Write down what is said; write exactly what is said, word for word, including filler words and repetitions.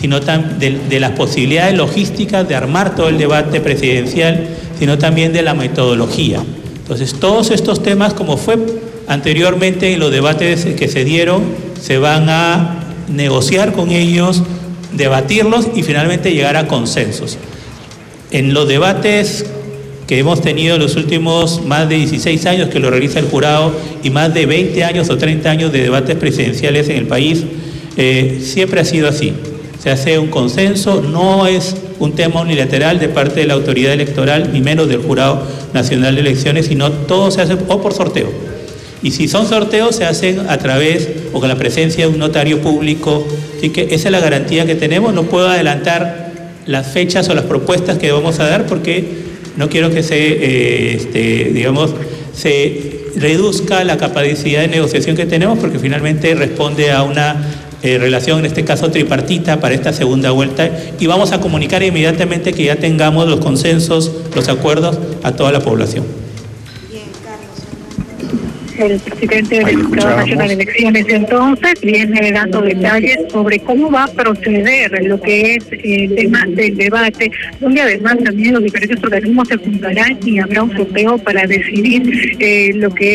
sino también de, de las posibilidades logísticas de armar todo el debate presidencial, sino también de la metodología. Entonces, todos estos temas, como fue anteriormente en los debates que se dieron, se van a negociar con ellos, debatirlos y finalmente llegar a consensos. En los debates que hemos tenido en los últimos más de dieciséis años que lo realiza el jurado y más de veinte años o treinta años de debates presidenciales en el país, eh, siempre ha sido así. Se hace un consenso, no es un tema unilateral de parte de la autoridad electoral, ni menos del Jurado Nacional de Elecciones, sino todo se hace o por sorteo. Y si son sorteos, se hacen a través o con la presencia de un notario público. Así que esa es la garantía que tenemos. No puedo adelantar las fechas o las propuestas que vamos a dar porque no quiero que se, eh, este, digamos, se reduzca la capacidad de negociación que tenemos, porque finalmente responde a una eh, relación, en este caso tripartita, para esta segunda vuelta, y vamos a comunicar inmediatamente que ya tengamos los consensos, los acuerdos a toda la población. El presidente del Jurado Nacional de Elecciones entonces viene dando detalles sobre cómo va a proceder lo que es el tema del debate, donde además también los diferentes organismos se juntarán y habrá un sorteo para decidir eh, lo que es